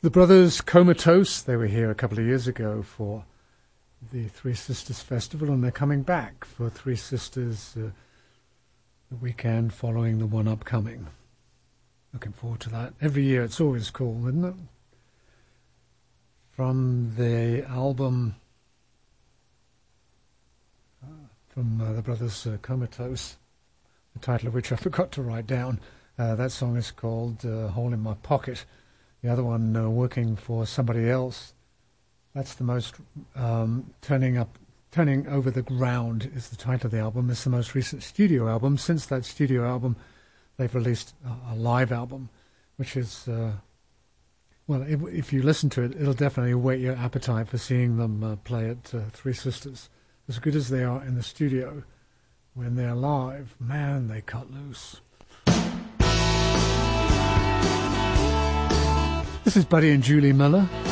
The brothers Comatose, they were here a couple of years ago for the Three Sisters Festival, and they're coming back for Three Sisters the weekend following the one upcoming. Looking forward to that. Every year it's always cool, isn't it? From the album from the brothers Comatose, the title of which I forgot to write down. That song is called Hole in My Pocket. The other one, Working for Somebody Else. That's the most Turning Over the Ground is the title of the album. It's the most recent studio album. Since that studio album, they've released a live album, which is, if you listen to it, it'll definitely whet your appetite for seeing them play at Three Sisters. As good as they are in the studio, when they're live, man, they cut loose. This is Buddy and Julie Miller.